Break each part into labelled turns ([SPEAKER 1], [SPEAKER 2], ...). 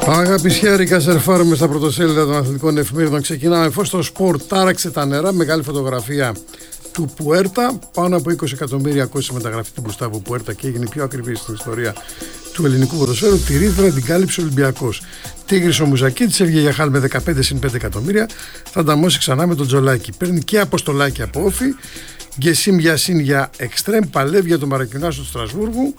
[SPEAKER 1] Αγαπησιάρικα, σερφάρουμε στα πρωτοσέλιδα των αθλητικών εφημερίδων. Ξεκινάμε φως στο σπορ. Τάραξε τα νερά. Μεγάλη φωτογραφία του Πουέρτα. Πάνω από 20 εκατομμύρια κόστησε μεταγραφή του Γκουστάβο Πουέρτα και έγινε η πιο ακριβή στην ιστορία του ελληνικού ποδοσφαίρου. Τη ρήτρα την κάλυψε ο Ολυμπιακός. Τίγρης ο Μουζακίτης έβγε για χάλ με 15 συν 5 εκατομμύρια. Θα ανταμώσει ξανά με τον Τζολάκη. Παίρνει και αποστολάκι από όφη. Γκεσίμ για συν για εξτρέμ. Παλεύει για τον Μαρακινάσο του Στρασβούργου.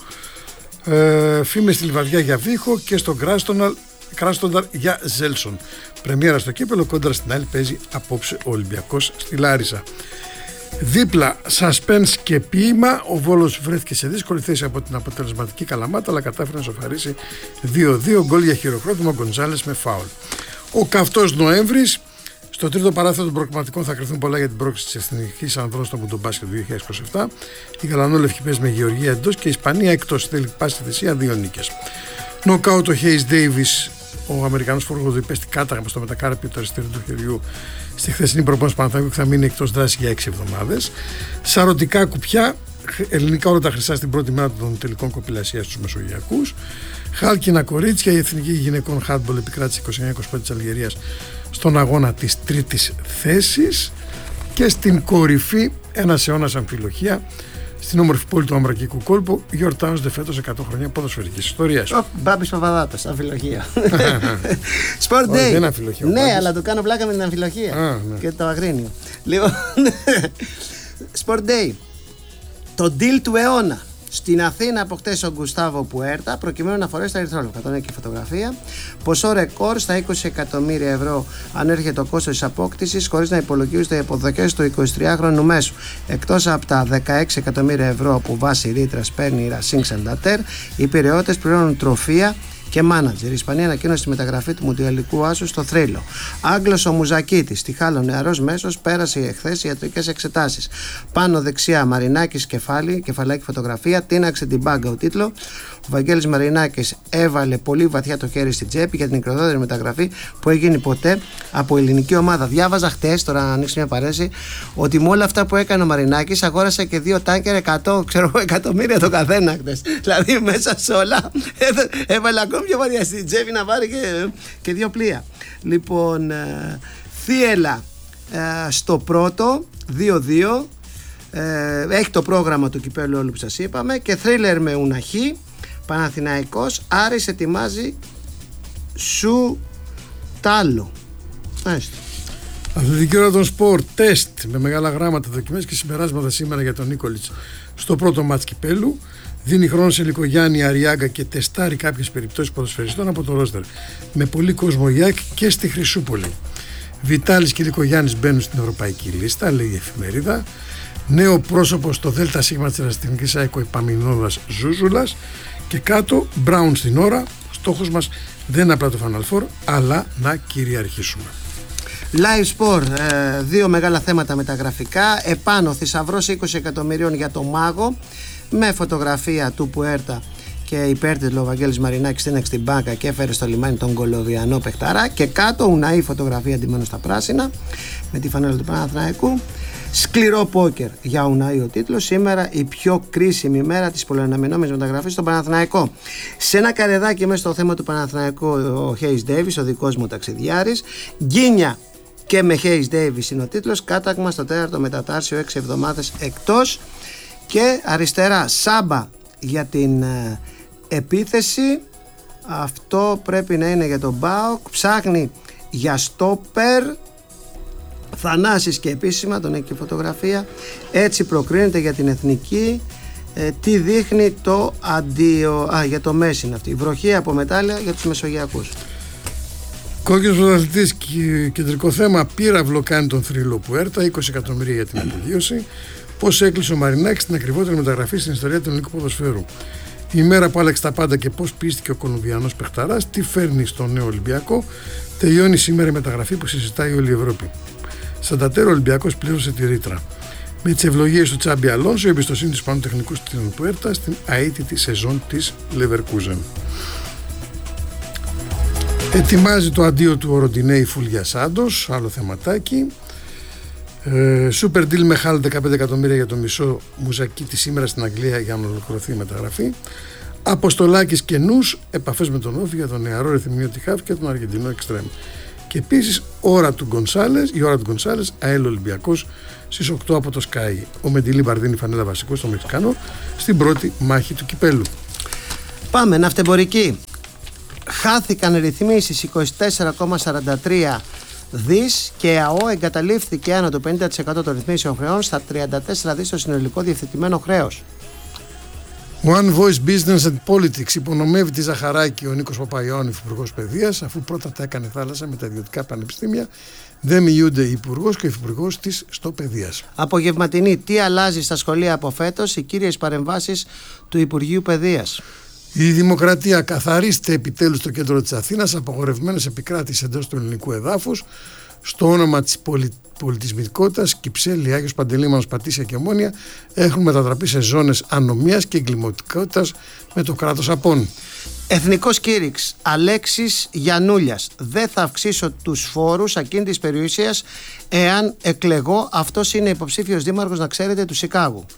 [SPEAKER 1] Φήμες στη Λιβαδιά για Βίχο και στον Κράστονταρ για Ζέλσον. Πρεμιέρα στο κύπελο, κόντρα στην άλλη παίζει απόψε ο Ολυμπιακός στη Λάρισα. Δίπλα, suspense και ποίημα. Ο Βόλος βρέθηκε σε δύσκολη θέση από την αποτελεσματική Καλαμάτα, αλλά κατάφερε να σοφαρίσει 2-2 γκολ για χειροκρότημα Γκονζάλες με φάουλ. Ο καυτός Νοέμβρης. Στο τρίτο παράθυρο των προκριματικών θα κρυφθούν πολλά για την πρόκληση της Εθνικής Ανδρών στο Μουντομπάσκετ του 2027. Η Γαλανόλευκη παίζει με Γεωργία εντός και η Ισπανία εκτός. Θέλει πάση στη θυσία 2 νίκες. Νοκάουτ ο Χέις Ντέιβις, ο Αμερικανός φοργοδού, υπέστη κάταγμα στο μετακάρπιο του αριστερού του χεριού στη χθεσινή προπόνηση Παναθηναϊκού και θα μείνει εκτός δράση για 6 εβδομάδες. Σαρωτικά κουπιά, ελληνικά όλα τα χρυσά στην πρώτη μέρα των τελικών κοπηλασίας στους Μεσογειακούς. Χάλκινα κορίτσια, η εθνική γυναικών χάντμπολ επικράτησε 29-25 της Αλγερίας στον αγώνα της τρίτης θέσης. Και στην κορυφή, ένας αιώνας αμφιλοχία. Στην όμορφη πόλη του Αμρακικού κόλπου γιορτάζονται φέτος 100 χρόνια ποδοσφαιρικής ιστορίας.
[SPEAKER 2] Μπάμπης Παπαδάτος, αμφιλοχία. Sport Day.
[SPEAKER 1] Δεν αμφιλοχία.
[SPEAKER 2] Ναι, αλλά το κάνω πλάκα με την αμφιλοχία.
[SPEAKER 1] Ναι.
[SPEAKER 2] Και το αγρίνιο. Λοιπόν, Sport Day. Το deal του αιώνα. Στην Αθήνα από χτες ο Γκουστάβο Πουέρτα προκειμένου να φορέσει τα ερυθρόλευκα. Κατ' και φωτογραφία. Ποσό ρεκόρ στα 20 εκατομμύρια ευρώ ανέρχεται το κόστος της απόκτησης, χωρίς να υπολογίζονται οι αποδοχές του 23χρονου μέσου. Εκτός από τα 16 εκατομμύρια ευρώ που βάσει ρήτρας παίρνει η Racing Santander, οι πειραιώτες πληρώνουν τροφία και μάνατζερ. Η Ισπανία ανακοίνωσε τη μεταγραφή του Μουντιαλικού άσου στο θρύλο. Άγγλος ο Μουζακίτης, στη Χάλο νεαρός μέσος, πέρασε εχθές ιατρικές εξετάσεις. Πάνω δεξιά Μαρινάκης κεφαλάκι φωτογραφία, τίναξε την μπάγκα ο τίτλο. Ο Βαγγέλης Μαρινάκης έβαλε πολύ βαθιά το χέρι στην τσέπη για την μικροδότερη μεταγραφή που έγινε ποτέ από ελληνική ομάδα. Διάβαζα χτες, τώρα να ανοίξω μια παρένθεση, ότι με όλα αυτά που έκανε ο Μαρινάκης αγόρασε και 2 τάνκερ 100 εκατομμύρια το καθένα χτες. Δηλαδή μέσα σε όλα έβαλε ακόμη πιο βαθιά στην τσέπη να πάρει και 2 πλοία. Λοιπόν, Θίελα στο πρώτο 2-2. Έχει το πρόγραμμα του κυπέλλου όλου που σας είπαμε και θρίλερ με Ουναχή. Παναθηναϊκός, Άρης ετοιμάζει σου τάλο.
[SPEAKER 1] Αθλητική ώρα των σπορ, τεστ με μεγάλα γράμματα, δοκιμές και συμπεράσματα σήμερα για τον Νίκολιτς στο πρώτο μάτς κυπέλλου. Δίνει χρόνο σε Λικογιάννη, Αριάγκα και τεστάρει κάποιες περιπτώσεις ποδοσφαιριστών από το ρόστερ. Με πολύ κόσμο ΙΑΚ και στη Χρυσούπολη. Βιτάλης και Λικογιάννης μπαίνουν στην ευρωπαϊκή λίστα, λέει η εφημερίδα. Νέο πρόσωπο στο ΔΣ της Ερασιτεχνικής ΑΕΚΟ Επαμινώδας Ζούζουλας. Και κάτω, Μπράουν στην ώρα. Στόχος μας δεν είναι απλά το Final Four, αλλά να κυριαρχήσουμε.
[SPEAKER 2] Live Sport, 2 μεγάλα θέματα μεταγραφικά. Επάνω, θησαυρός 20 εκατομμυρίων για το Μάγο, με φωτογραφία του Πουέρτα και υπέρτιτλο ο Βαγγέλης Μαρινάκης στείναξε την μπάκα και έφερε στο λιμάνι τον Κολοβιανό παιχταρά. Και κάτω, Ουναή φωτογραφία ντυμένο στα πράσινα, με τη φανέλα του Παναθηναϊκού. Σκληρό πόκερ για Ουναή ο τίτλος. Σήμερα η πιο κρίσιμη μέρα της πολυαναμενόμενης μεταγραφής στον Παναθηναϊκό. Σε ένα καρεδάκι μέσα στο θέμα του Παναθηναϊκού ο Χέις Ντέιβις, ο δικός μου ταξιδιάρης. Γκίνια και με Χέις Ντέιβις είναι ο τίτλος. Κάταγμα στο 4ο μετατάρσιο, 6 εβδομάδες εκτός. Και αριστερά Σάμπα για την επίθεση. Αυτό πρέπει να είναι για τον ΠΑΟΚ. Ψάχνει για στόπερ. Θανάσης και επίσημα, τον έχει και φωτογραφία. Έτσι προκρίνεται για την εθνική. Τι δείχνει το αντίο. Για το Μέση είναι αυτή. Η βροχή από μετάλλια για τους Μεσογειακούς.
[SPEAKER 1] Κόκκινος πρωταθλητής, κεντρικό θέμα. Πύραυλο κάνει τον θρύλο Πουέρτα, 20 εκατομμύρια για την απογείωση. Πώς έκλεισε ο Μαρινάκης την ακριβότερη μεταγραφή στην ιστορία του ελληνικού ποδοσφαίρου. Η μέρα που άλλαξε τα πάντα και πώς πίστηκε ο Κολομβιανός παιχταράς, τι φέρνει στο νέο Ολυμπιακό. Τελειώνει σήμερα η μεταγραφή που συζητάει όλη η Ευρώπη. Σαντατέρ, ο Ολυμπιακός πλήρωσε τη ρήτρα. Με τις ευλογίες του Τσάμπι Αλόνσο, η εμπιστοσύνη του Ισπανού τεχνικού στην Πουέρτα στην αίτητη σεζόν της Leverkusen. Ετοιμάζει το αντίο του ο Ροντινέη Φούλια Σάντος, άλλο θεματάκι. Super deal με χάλ 15 εκατομμύρια για το μισό Μουζακίτη σήμερα στην Αγγλία για να ολοκληρωθεί η μεταγραφή. Αποστολάκης και Νους, επαφές με τον Όφη για τον νεαρό ρυθμιό Τιχάφ και τον Αργεντινό Εξτρέμ. Και επίσης η ώρα του Γκονσάλες, ΑΕΛ Ολυμπιακός στις 8 από το Sky. Ο Μεντιλή Μπαρδίνη φανέλα βασικό στο Μεξικάνο στην πρώτη μάχη του κυπέλου.
[SPEAKER 2] Πάμε, ναυτεμπορική. Χάθηκαν ρυθμίσεις 24,43 δις και η ΑΟ εγκαταλείφθηκε άνω το 50% των ρυθμίσεων χρεών στα 34 δις το συνολικό διευθετημένο χρέος.
[SPEAKER 1] One Voice Business and Politics υπονομεύει τη Ζαχαράκη ο Νίκος Παπαϊωάννου, υφυπουργός παιδείας, αφού πρώτα τα έκανε θάλασσα με τα ιδιωτικά πανεπιστήμια. Δεν μιλούνται υπουργός και υφυπουργός της στο παιδείας.
[SPEAKER 2] Απογευματινή. Τι αλλάζει στα σχολεία από φέτος, οι κύριες παρεμβάσεις του Υπουργείου Παιδείας.
[SPEAKER 1] Η Δημοκρατία, καθαρίστε επιτέλους το κέντρο της Αθήνας, απαγορευμένες επικράτησης εντός του ελληνικού εδάφους, στο όνομα της πολιτισμικότητας. Κυψέλη, Άγιος Παντελήμανος, Πατήσια και Ομόνια έχουν μετατραπεί σε ζώνες ανομίας και εγκληματικότητας με το κράτος απόν.
[SPEAKER 2] Εθνικός κήρυξ Αλέξης Γιαννούλιας. Δεν θα αυξήσω τους φόρους ακίνητης περιουσίας εάν εκλεγώ. Αυτός είναι υποψήφιος δήμαρχος, να ξέρετε, του Σικάγου.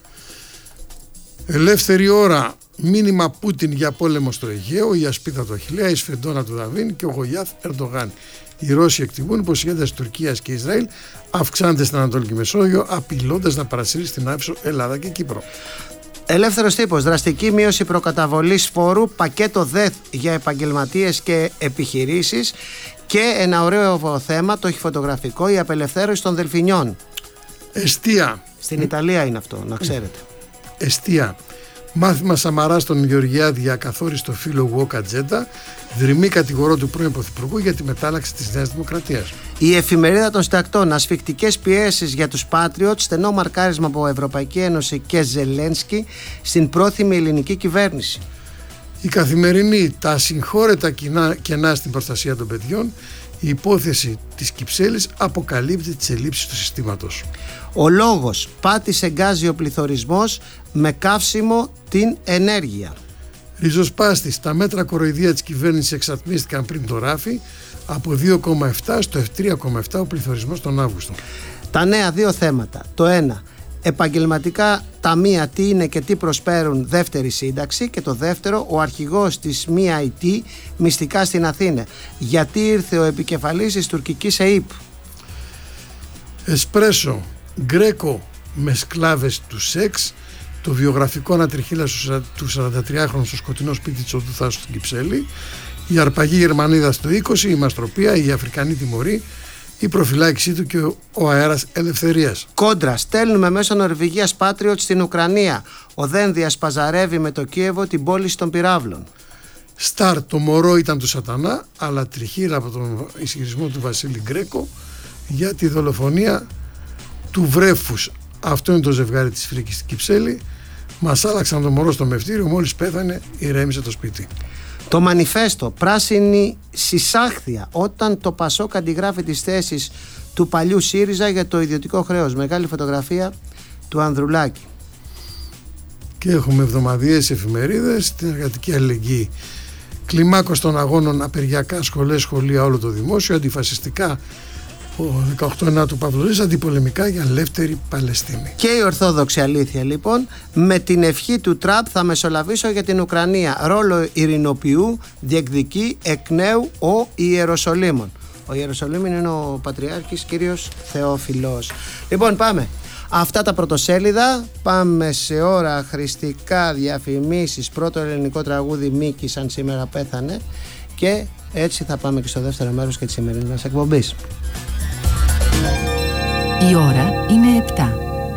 [SPEAKER 1] Ελεύθερη ώρα. Μήνυμα Πούτιν για πόλεμο στο Αιγαίο, η ασπίδα του Αχιλλέα, η σφεντόνα του Δαβίν και ο Γολιάθ Ερντογάν. Οι Ρώσοι εκτιμούν πως οι ένταση Τουρκίας και Ισραήλ αυξάνονται στην Ανατολική Μεσόγειο, απειλώντας να παρασύρει στην Άφησο Ελλάδα και Κύπρο.
[SPEAKER 2] Ελεύθερος τύπος. Δραστική μείωση προκαταβολής φόρου, πακέτο ΔΕΘ για επαγγελματίες και επιχειρήσεις και ένα ωραίο θέμα, το έχει φωτογραφικό, η απελευθέρωση των δελφινιών.
[SPEAKER 1] Εστία.
[SPEAKER 2] Στην Ιταλία είναι αυτό, να ξέρετε.
[SPEAKER 1] Εστία. Μάθημα Σαμαρά στον Γεωργιάδη για ακαθόριστο φίλο Γουόκα Τζέντα. Δρυμή κατηγορό του πρώην Πρωθυπουργού για τη μετάλλαξη της Νέας Δημοκρατίας.
[SPEAKER 2] Η εφημερίδα των Συντακτών. Ασφικτικές πιέσεις για τους Patriots. Στενό μαρκάρισμα από Ευρωπαϊκή Ένωση και Ζελένσκι στην πρόθυμη ελληνική κυβέρνηση.
[SPEAKER 1] Η Καθημερινή. Τα ασυγχώρετα κενά στην προστασία των παιδιών. Η υπόθεση της Κυψέλης αποκαλύπτει τις ελλείψεις του συστήματος.
[SPEAKER 2] Ο Λόγος. Πάτησε γκάζι ο πληθωρισμός με καύσιμο την ενέργεια.
[SPEAKER 1] Ριζοσπάστης. Τα μέτρα κοροϊδία της κυβέρνησης εξατμίστηκαν πριν το ράφι. Από 2,7 στο 3,7 ο πληθωρισμός τον Αύγουστο.
[SPEAKER 2] Τα νέα δύο θέματα. Το ένα, επαγγελματικά ταμεία, τι είναι και τι προσφέρουν, δεύτερη σύνταξη. Και το δεύτερο, ο αρχηγός της ΜΙΑΙΤ μυστικά στην Αθήνα. Γιατί ήρθε ο επικεφαλής της τουρκικής ΕΥΠ.
[SPEAKER 1] Εσπρέσο. Γκρέκο με σκλάβες του σεξ. Το βιογραφικό ανατριχύλα του 43χρονου στο σκοτεινό σπίτι της Οδού Θάσου στην Κυψέλη. Η αρπαγή Γερμανίδα στο 20, η μαστροπία, η Αφρικανή τιμωρή, η προφυλάκησή του και ο αέρας ελευθερίας.
[SPEAKER 2] Κόντρα. Στέλνουμε μέσω Νορβηγίας Patriots στην Ουκρανία. Ο Δένδιας παζαρεύει με το Κίεβο την πώληση των πυράβλων.
[SPEAKER 1] Σταρ. Το μωρό ήταν του σατανά, αλλά τριχύλα από τον ισχυρισμό του Βασίλη Γκρέκο για τη δολοφονία του βρέφους. Αυτό είναι το ζευγάρι της Φρίκης στην Κυψέλη. Μας άλλαξαν το μωρό στο μευτήριο, μόλις πέθανε ηρέμησε το σπίτι.
[SPEAKER 2] Το Μανιφέστο. Πράσινη συσάχθεια όταν το Πασόκ αντιγράφει τις θέσεις του παλιού ΣΥΡΙΖΑ για το ιδιωτικό χρέος. Μεγάλη φωτογραφία του Ανδρουλάκη.
[SPEAKER 1] Και έχουμε εβδομαδιαίες εφημερίδες, την εργατική αλληλεγγύη. Κλιμάκωση των αγώνων, απεργιακά σχολές, σχολεία, όλο το δημόσιο, αντιφασιστικά ο 18 του Παυλορής, αντιπολεμικά για ελεύθερη Παλαιστίνη.
[SPEAKER 2] Και η ορθόδοξη αλήθεια λοιπόν, με την ευχή του Τραμπ θα μεσολαβήσω για την Ουκρανία. Ρόλο ειρηνοποιού διεκδικεί εκ νέου ο Ιεροσολύμων. Ο Ιεροσολύμων είναι ο Πατριάρχης κύριος Θεόφιλος. Λοιπόν, πάμε. Αυτά τα πρωτοσέλιδα. Πάμε σε ώρα χρηστικά, διαφημίσεις, πρώτο ελληνικό τραγούδι Μίκης αν σήμερα πέθανε. Και έτσι θα πάμε και στο δεύτερο μέρος και της σημερινής μας εκπομπής.
[SPEAKER 3] Η ώρα είναι 7.